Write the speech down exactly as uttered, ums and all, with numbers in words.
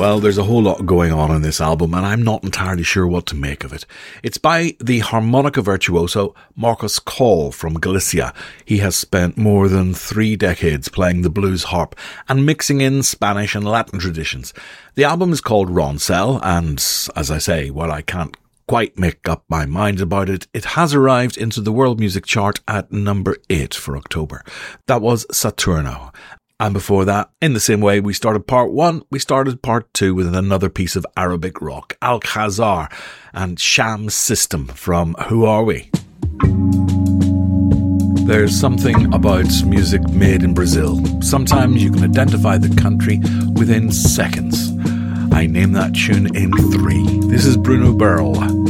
Well, there's a whole lot going on in this album, and I'm not entirely sure what to make of it. It's by the harmonica virtuoso Marcos Call from Galicia. He has spent more than three decades playing the blues harp and mixing in Spanish and Latin traditions. The album is called Roncel, and as I say, while I can't quite make up my mind about it, it has arrived into the world music chart at number eight for October. That was Saturno. And before that, in the same way we started part one, we started part two with another piece of Arabic rock, Alcazar and Sham System from Who Are We? There's something about music made in Brazil. Sometimes you can identify the country within seconds. I name that tune in three. This is Bruno Burl.